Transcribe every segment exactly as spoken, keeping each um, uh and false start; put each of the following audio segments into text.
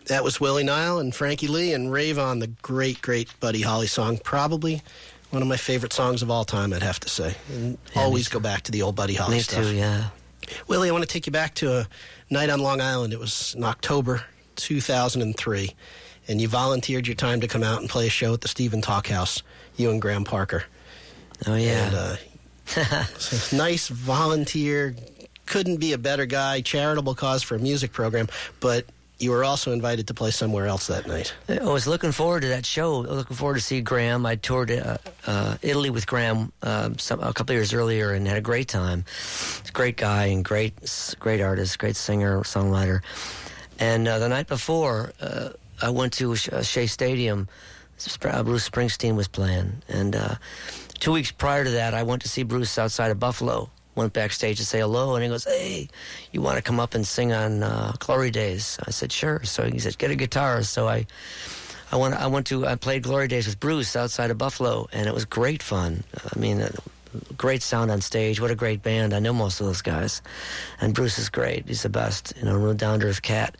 That was Willie Nile and Frankie Lee and Rave On, the great, great Buddy Holly song. Probably one of my favorite songs of all time, I'd have to say. And yeah, always go back to the old Buddy Holly me stuff. Me too, yeah. Willie, I want to take you back to a night on Long Island. It was in October two thousand three, and you volunteered your time to come out and play a show at the Stephen Talk House, you and Graham Parker. Oh, yeah. And, uh, so nice volunteer, couldn't be a better guy, charitable cause for a music program, but you were also invited to play somewhere else that night. I was looking forward to that show. I was looking forward to see Graham. I toured uh, uh, Italy with Graham uh, some, a couple of years earlier and had a great time. He's a great guy and great, great artist, great singer, songwriter. And uh, the night before, uh, I went to uh, Shea Stadium. Bruce Springsteen was playing. And uh, two weeks prior to that, I went to see Bruce outside of Buffalo. Went backstage to say hello, and he goes, "Hey, you want to come up and sing on uh, Glory Days?" I said, "Sure." So he said, "Get a guitar." So I, I went, I went to, I played Glory Days with Bruce outside of Buffalo, and it was great fun. I mean, uh, great sound on stage. What a great band! I know most of those guys, and Bruce is great. He's the best, you know, real down to earth cat.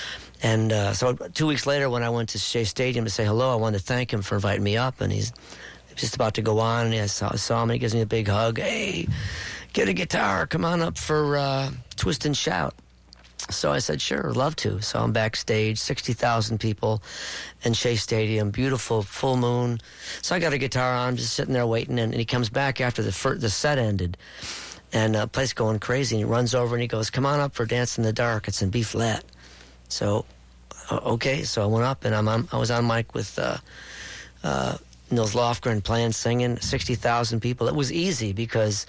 And uh, so two weeks later, when I went to Shea Stadium to say hello, I wanted to thank him for inviting me up, and he's just about to go on, and I saw, I saw him, and he gives me a big hug. Hey, get a guitar, come on up for uh, Twist and Shout. So I said, sure, love to. So I'm backstage, sixty thousand people in Shea Stadium, beautiful, full moon. So I got a guitar on, I'm just sitting there waiting, and, and he comes back after the fir- the set ended, and the uh, place going crazy, and he runs over and he goes, come on up for Dance in the Dark, it's in B flat. So, uh, okay, so I went up, and I'm on, I was on mic with uh, uh, Nils Lofgren playing, singing, sixty thousand people. It was easy because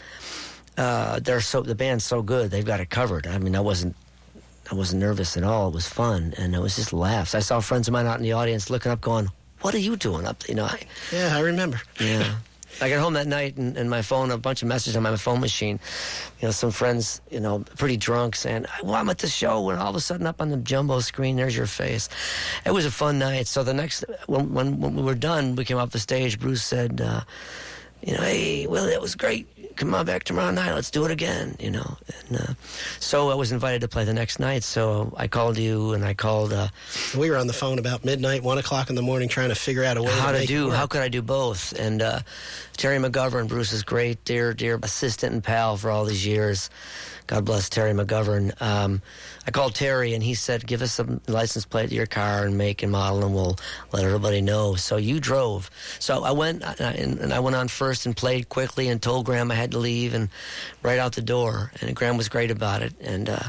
uh, they're so the band's so good. They've got it covered. I mean, I wasn't I wasn't nervous at all. It was fun, and it was just laughs. I saw friends of mine out in the audience looking up, going, "What are you doing up?" You know. I, yeah, I remember. Yeah. I got home that night, and, and my phone, a bunch of messages on my phone machine. You know, some friends, you know, pretty drunk, saying, well, I'm at the show, and all of a sudden up on the jumbo screen, there's your face. It was a fun night. So the next, when when, when we were done, we came off the stage, Bruce said, uh, you know, hey, Will, that was great. Come on back tomorrow night. Let's do it again, you know. And uh, so I was invited to play the next night, so I called you, and I called... Uh, we were on the phone about midnight, one o'clock in the morning, trying to figure out a way how to, to make do, it work. How could I do both? And uh, Terry McGovern, Bruce's great, dear, dear assistant and pal for all these years. God bless Terry McGovern. Um, I called Terry, and he said, give us a license plate to your car and make and model, and we'll let everybody know. So you drove. So I went, and, and I went on first and played quickly and told Graham I had to leave, and right out the door. And Graham was great about it. And uh,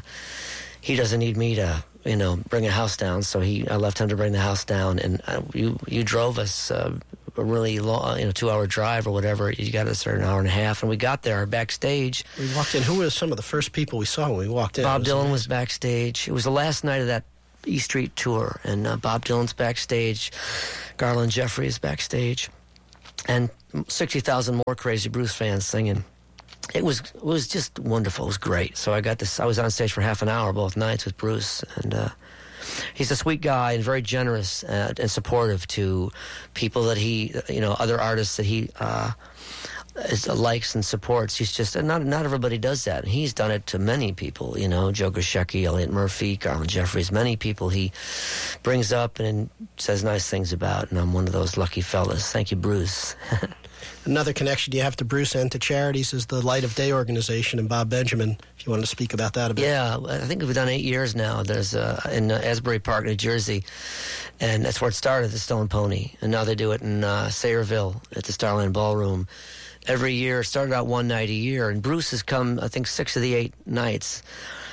he doesn't need me to, you know, bring a house down. So he, I left him to bring the house down. And uh, you, you drove us uh, a really long, you know, two-hour drive or whatever. You got us there an hour and a half, and we got there backstage. We walked in. Who were some of the first people we saw when we walked in? Bob was Dylan amazing. was backstage. It was the last night of that E Street tour, and uh, Bob Dylan's backstage. Garland Jeffrey is backstage, and sixty thousand more Crazy Bruce fans singing. It was it was just wonderful. It was great. So I got this. I was on stage for half an hour both nights with Bruce, and uh, he's a sweet guy and very generous and, and supportive to people that he, you know, other artists that he uh, is, uh, likes and supports. He's just not not everybody does that. And he's done it to many people. You know, Joe Goshecki, Elliot Murphy, Garland Jeffries, many people he brings up and says nice things about. And I'm one of those lucky fellas. Thank you, Bruce. Another connection you have to Bruce and to charities is the Light of Day organization and Bob Benjamin, if you wanted to speak about that a bit. Yeah, I think we've done eight years now. There's uh, in uh, Asbury Park, New Jersey, and that's where it started, the Stone Pony. And now they do it in uh, Sayreville at the Starland Ballroom. Every year, it started out one night a year, and Bruce has come, I think, six of the eight nights.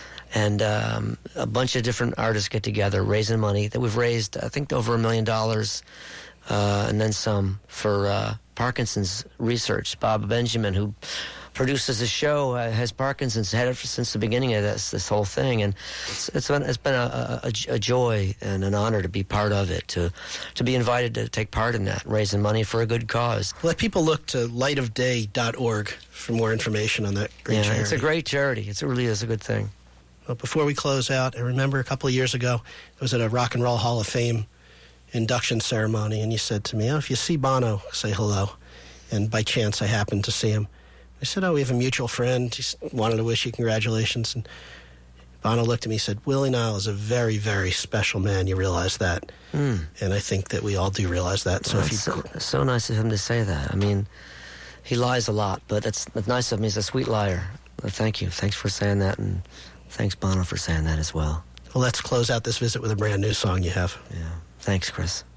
And um, a bunch of different artists get together, raising money. That we've raised, I think, over a million dollars, uh, and then some for uh, Parkinson's research. Bob Benjamin, who produces the show, uh, has Parkinson's, had it since the beginning of this this whole thing, and it's, it's been, it's been a, a, a joy and an honor to be part of it, to to be invited to take part in that, raising money for a good cause. Let people look to light of day dot org for more information on that great yeah, charity. It's a great charity. It's, it really is a good thing. Well, before we close out, I remember a couple of years ago, I was at a Rock and Roll Hall of Fame induction ceremony, and you said to me, oh, if you see Bono, say hello. And by chance, I happened to see him. I said, oh, we have a mutual friend. He wanted to wish you congratulations. And Bono looked at me and said, Willie Nile is a very, very special man. You realize that? Mm. And I think that we all do realize that. So Well, if you, it's so, so nice of him to say that. I mean, he lies a lot, but that's, that's nice of him. He's a sweet liar. Well, thank you. Thanks for saying that, and thanks, Bono, for saying that as well. well, let's close out this visit with a brand new song you have. Yeah. Thanks, Chris.